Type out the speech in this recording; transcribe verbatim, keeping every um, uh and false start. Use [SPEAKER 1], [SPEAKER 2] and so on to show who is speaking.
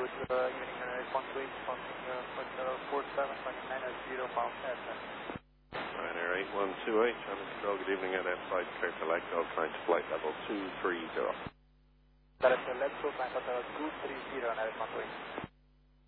[SPEAKER 1] good uh, evening, Ryanair eight one two eight, passing uh, flight level four seven, twenty-nine at zero miles ahead.
[SPEAKER 2] Ryanair eight one two eight, Channel Control, good evening, at that flight, clear to Lake, all climb to flight level two three zero.
[SPEAKER 1] That is the let's go climb at level two three zero, Ryanair eight one two eight.